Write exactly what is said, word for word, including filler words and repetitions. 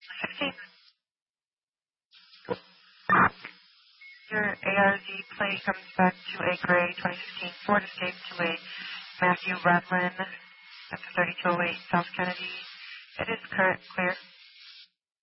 sixteen. Your A R Z plate comes back to a gray twenty sixteen Ford Escape to a Matthew Radlin. That's a thirty-two oh eight South Kennedy. It is current clear.